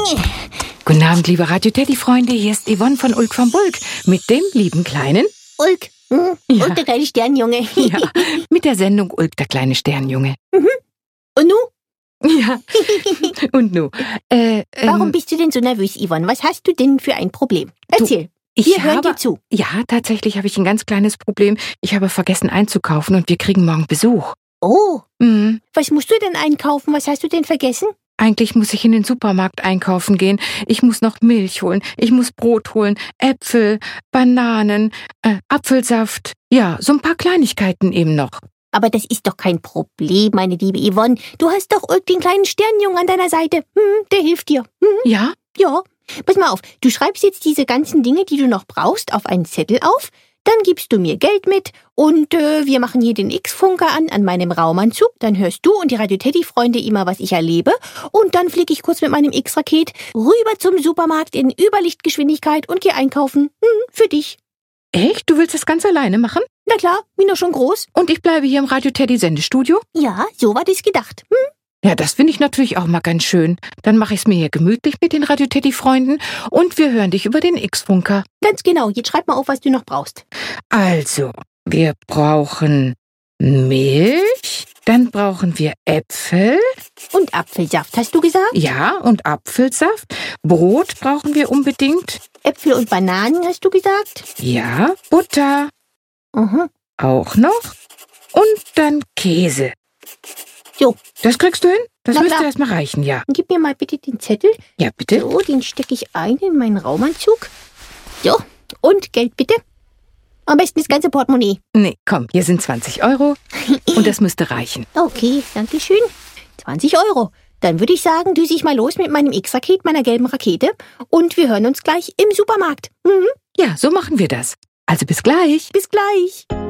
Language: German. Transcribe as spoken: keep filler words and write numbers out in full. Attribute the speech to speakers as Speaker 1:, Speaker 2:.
Speaker 1: Guten Abend, liebe Radio-Teddy-Freunde. Hier ist Yvonne von Ulk vom Bulk mit dem lieben Kleinen.
Speaker 2: Ulk. Hm.
Speaker 1: Ja.
Speaker 2: Ulk, der kleine Sternjunge.
Speaker 1: Ja, mit der Sendung Ulk, der kleine Sternjunge.
Speaker 2: Mhm. Und nu?
Speaker 1: Ja, und nu? Äh, ähm,
Speaker 2: Warum bist du denn so nervös, Yvonne? Was hast du denn für ein Problem? Erzähl.
Speaker 1: ich
Speaker 2: Wir hören
Speaker 1: habe,
Speaker 2: dir zu.
Speaker 1: Ja, tatsächlich habe ich ein ganz kleines Problem. Ich habe vergessen einzukaufen und wir kriegen morgen Besuch.
Speaker 2: Oh,
Speaker 1: Mhm.
Speaker 2: was musst du denn einkaufen? Was hast du denn vergessen?
Speaker 1: Eigentlich muss ich in den Supermarkt einkaufen gehen. Ich muss noch Milch holen, ich muss Brot holen, Äpfel, Bananen, äh, Apfelsaft. Ja, so ein paar Kleinigkeiten eben noch.
Speaker 2: Aber das ist doch kein Problem, meine liebe Yvonne. Du hast doch Ulk, den kleinen Sternjungen an deiner Seite. Hm, der hilft dir. Hm,
Speaker 1: Ja?
Speaker 2: ja. Pass mal auf, du schreibst jetzt diese ganzen Dinge, die du noch brauchst, auf einen Zettel auf. Dann gibst du mir Geld mit und äh, wir machen hier den X-Funker an, an meinem Raumanzug. Dann hörst du und die Radio-Teddy-Freunde immer, was ich erlebe. Und dann fliege ich kurz mit meinem X-Raket rüber zum Supermarkt in Überlichtgeschwindigkeit und gehe einkaufen. Hm, für dich.
Speaker 1: Echt? Du willst das ganz alleine machen?
Speaker 2: Na klar, bin doch schon groß.
Speaker 1: Und ich bleibe hier im Radio-Teddy-Sendestudio?
Speaker 2: Ja, so war das gedacht. Hm?
Speaker 1: Ja, das finde ich natürlich auch mal ganz schön. Dann mache ich es mir hier gemütlich mit den Radio-Teddy-Freunden und wir hören dich über den X-Funker.
Speaker 2: Ganz genau. Jetzt schreib mal auf, was du noch brauchst.
Speaker 1: Also, wir brauchen Milch, dann brauchen wir Äpfel,
Speaker 2: Und Apfelsaft, hast du gesagt?
Speaker 1: ja, und Apfelsaft. Brot brauchen wir unbedingt.
Speaker 2: Äpfel und Bananen, hast du gesagt?
Speaker 1: Ja, Butter
Speaker 2: Mhm.
Speaker 1: auch noch. Und dann Käse.
Speaker 2: So,
Speaker 1: Das kriegst du hin? Das
Speaker 2: Na
Speaker 1: müsste
Speaker 2: klar.
Speaker 1: erstmal reichen, ja.
Speaker 2: dann gib mir mal bitte den Zettel.
Speaker 1: Ja, bitte.
Speaker 2: So, den stecke ich ein in meinen Raumanzug. So, und Geld bitte. Am besten das ganze Portemonnaie.
Speaker 1: Nee, komm, hier sind zwanzig Euro und das müsste reichen.
Speaker 2: Okay, danke schön. zwanzig Euro. Dann würde ich sagen, düse ich mal los mit meinem X-Raket, meiner gelben Rakete. Und wir hören uns gleich im Supermarkt. Mhm.
Speaker 1: Ja, so machen wir das. Also bis gleich.
Speaker 2: Bis gleich.